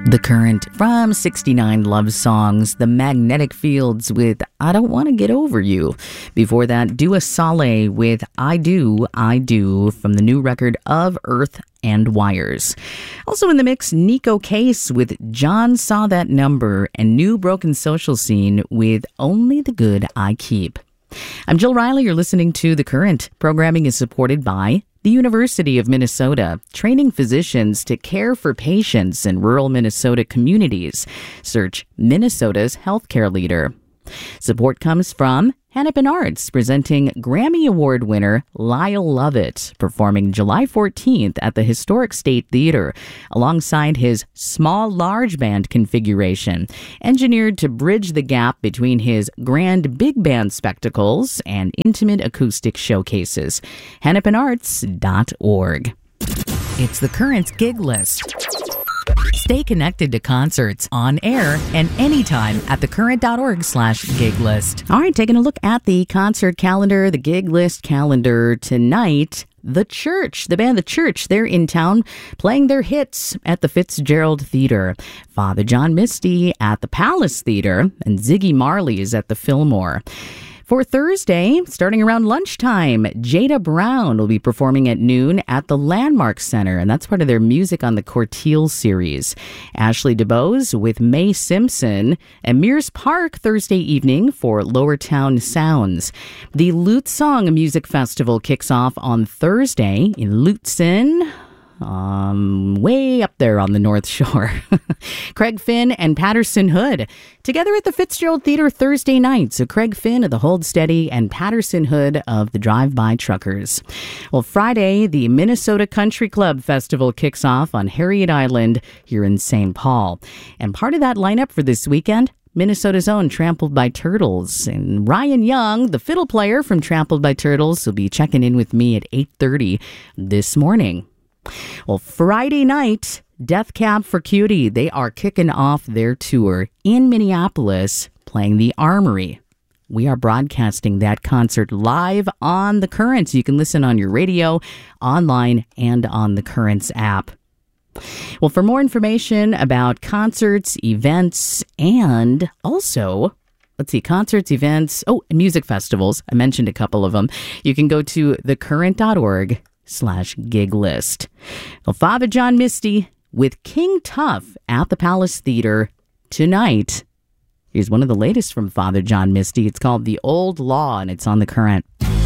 The Current from 69 Love Songs, The Magnetic Fields with I Don't Want to Get Over You. Before that, Dua Saleh with I Do from the new record of Earth and Wires. Also in the mix, Nico Case with John Saw That Number and New Broken Social Scene with Only the Good I Keep. I'm Jill Riley. You're listening to The Current. Programming is supported by the University of Minnesota, training physicians to care for patients in rural Minnesota communities. Search Minnesota's healthcare leader. Support comes from Hennepin Arts, presenting Grammy Award winner Lyle Lovett, performing July 14th at the Historic State Theater, alongside his small-large band configuration, engineered to bridge the gap between his grand big band spectacles and intimate acoustic showcases. HennepinArts.org. It's the Current's gig list. Stay connected to concerts on air and anytime at thecurrent.org/gig list. All right, taking a look at the concert calendar, the gig list calendar tonight. The Church, the band The Church, they're in town playing their hits at the Fitzgerald Theater. Father John Misty at the Palace Theater, and Ziggy Marley is at the Fillmore. For Thursday, starting around lunchtime, Jada Brown will be performing at noon at the Landmark Center, and that's part of their Music on the Cortile series. Ashley DeBose with Mae Simpson at Mears Park Thursday evening for Lower Town Sounds. The Lute Song Music Festival kicks off on Thursday in Lutsen, way up there on the North Shore. Craig Finn and Patterson Hood together at the Fitzgerald Theater Thursday night. So Craig Finn of the Hold Steady and Patterson Hood of the Drive-By Truckers. Well, Friday, the Minnesota Country Club Festival kicks off on Harriet Island here in St. Paul. And part of that lineup for this weekend, Minnesota's own Trampled by Turtles. And Ryan Young, the fiddle player from Trampled by Turtles, will be checking in with me at 8:30 this morning. Well, Friday night, Death Cab for Cutie, they are kicking off their tour in Minneapolis, playing the Armory. We are broadcasting that concert live on The Current. You can listen on your radio, online, and on The Current's app. Well, for more information about concerts, events, and also, concerts, events, music festivals, I mentioned a couple of them, you can go to thecurrent.org/gig list. Well, Father John Misty with King Tuff at the Palace Theater tonight. Here's one of the latest from Father John Misty. It's called The Old Law, and it's on The Current.